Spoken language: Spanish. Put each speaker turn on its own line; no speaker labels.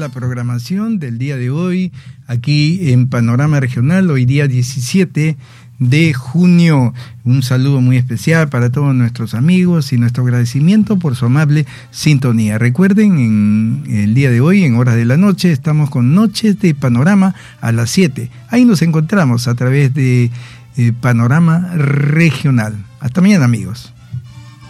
la programación del día de hoy aquí en Panorama Regional, hoy día 17 de junio. Un saludo muy especial para todos nuestros amigos y nuestro agradecimiento por su amable sintonía. Recuerden, en el día de hoy, en horas de la noche, estamos con Noches de Panorama a las 7. Ahí nos encontramos a través de Panorama Regional. Hasta mañana, amigos.